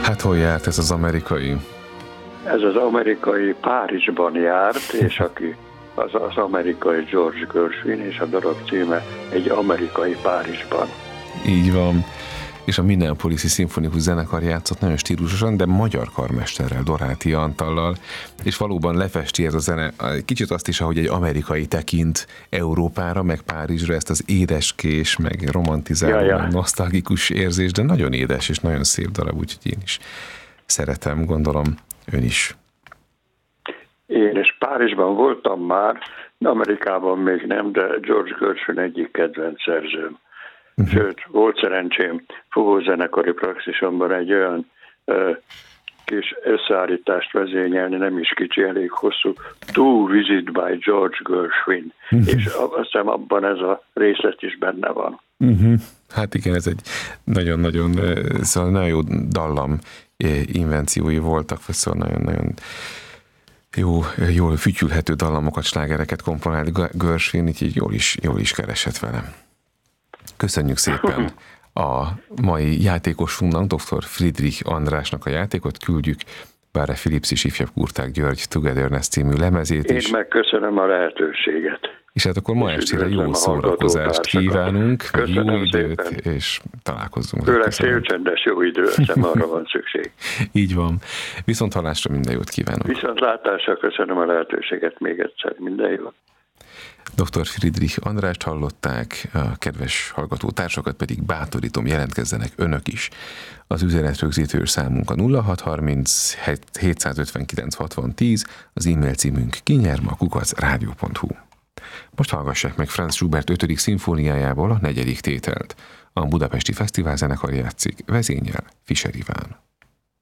Hát hol járt ez az amerikai? Ez az amerikai Párizsban járt, és aki az amerikai George Gershwin, és a darab címe Egy amerikai Párizsban. Így van. És a Minneapolis-i szimfonikus zenekar játszott nagyon stílusosan, de magyar karmesterrel, Doráti Antallal, és valóban lefesti ez a zene kicsit azt is, ahogy egy amerikai tekint Európára, meg Párizsra, ezt az édeskés, meg romantizáló, nosztalgikus érzés, de nagyon édes és nagyon szép darab, úgyhogy én is szeretem, gondolom ön is. Én és Párizsban voltam már, Amerikában még nem, de George Gershwin egyik kedvenc szerzőm. Sőt, volt szerencsém fogózenekari praxisomban egy olyan kis összeállítást vezényelni, nem is kicsi, elég hosszú, To Visit by George Gershwin, és azt hiszem abban ez a részlet is benne van. Hát igen, ez egy nagyon-nagyon, szóval nagyon jó dallam invenciói voltak, szóval nagyon-nagyon jól fütyülhető dallamokat, slágereket komponált Gershwin, így jól is keresett vele. Köszönjük szépen a mai játékosunknak, dr. Friedrich Andrásnak a játékot, küldjük Báre Philips és ifjabb Kurták György Togetherness című lemezét is. Én megköszönöm a lehetőséget. És hát akkor ma estére jó szórakozást kívánunk, jó időt, és találkozzunk. Főleg szélcsendes jó idő, hiszem arra van szükség. Így van. Viszonthallásra minden jót kívánok. Viszontlátásra köszönöm a lehetőséget még egyszer, minden jót. Dr. Friedrich Andrást hallották, a kedves hallgatótársakat pedig bátorítom, jelentkezzenek önök is. Az üzenetrögzítő számunk a 0630 759 60 10, az e-mail címünk kinyerma@rádió.hu. Most hallgassák meg Franz Schubert 5. szimfóniájából a 4. tételt. A Budapesti Fesztivál zenekar játszik, vezényel Fischer Iván.